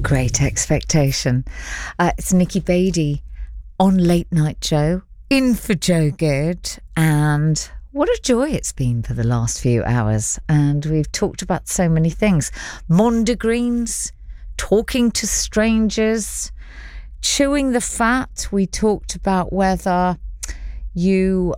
Great Expectation. It's Nikki Beattie on Late Night Joe, in for Joe Good, and what a joy it's been for the last few hours. And we've talked about so many things. Mondegreens, talking to strangers, chewing the fat. We talked about whether you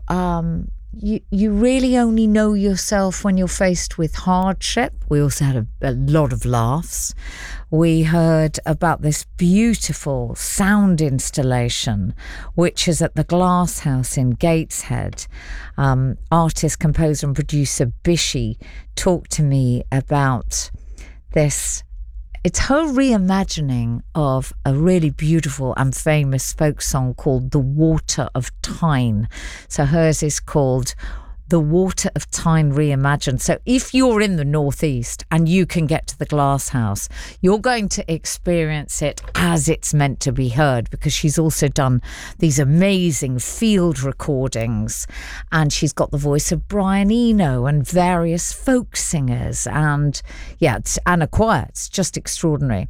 really only know yourself when you're faced with hardship. We also had a lot of laughs. We heard about this beautiful sound installation, which is at the Glass House in Gateshead. Artist, composer and producer Bishi talked to me about this. It's her reimagining of a really beautiful and famous folk song called The Water of Tyne. So hers is called The Water of Tyne Reimagined. So if you're in the Northeast and you can get to the Glass House, you're going to experience it as it's meant to be heard, because she's also done these amazing field recordings, and she's got the voice of Brian Eno and various folk singers, and a choir. It's just extraordinary.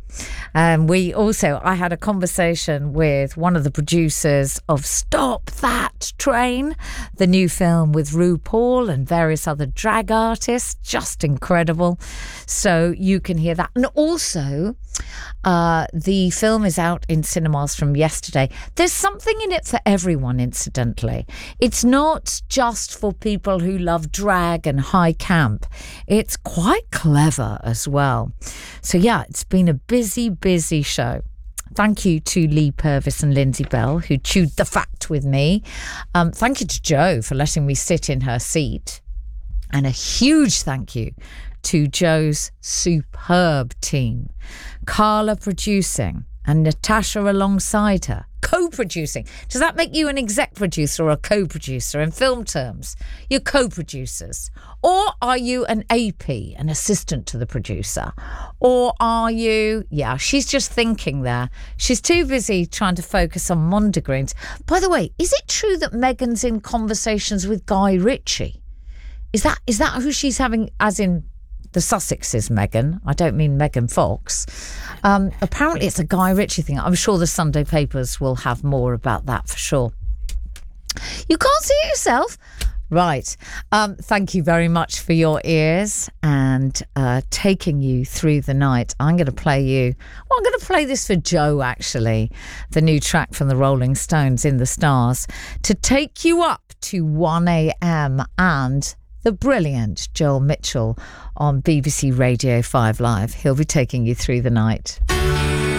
I had a conversation with one of the producers of Stop That Train, the new film with RuPaul and various other drag artists. Just incredible. So you can hear that. And also, the film is out in cinemas from yesterday. There's something in it for everyone, incidentally. It's not just for people who love drag and high camp. It's quite clever as well. So it's been a busy show. Thank you to Lee Purvis and Lindsay Bell, who chewed the fat with me. Thank you to Jo for letting me sit in her seat. And a huge thank you to Jo's superb team. Carla producing and Natasha alongside her, co-producing. Does that make you an exec producer or a co-producer in film terms? You're co-producers. Or are you an AP, an assistant to the producer? Or are you... she's just thinking there. She's too busy trying to focus on Mondegreens. By the way, is it true that Megan's in conversations with Guy Ritchie? Is that who she's having, as in the Sussexes Megan? I don't mean Megan Fox. Apparently it's a Guy Ritchie thing. I'm sure the Sunday papers will have more about that for sure. You can't see it yourself? Right. Thank you very much for your ears and taking you through the night. I'm going to play this for Jo, actually, the new track from the Rolling Stones, In the Stars, to take you up to 1 a.m. and the brilliant Joel Mitchell on BBC Radio 5 Live. He'll be taking you through the night.